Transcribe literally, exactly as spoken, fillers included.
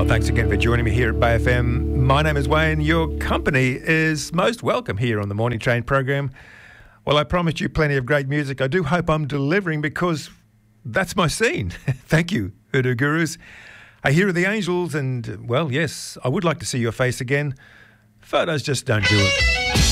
Well, thanks again for joining me here at Bay F M. My name is Wayne. Your company is most welcome here on the Morning Train program. Well, I promised you plenty of great music. I do hope I'm delivering because that's my scene. Thank you, Hoodoo Gurus. I hear the angels and, well, yes, I would like to see your face again. Photos just don't do it.